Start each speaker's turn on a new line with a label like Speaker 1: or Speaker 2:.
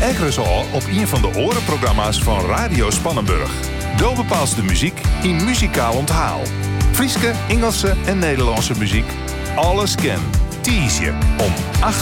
Speaker 1: Egresal op een van de orenprogramma's van Radio Spannenburg. Daar bepaalt de muziek in muzikaal onthaal. Frieske, Engelse en Nederlandse muziek. Alles ken. Tease je om 8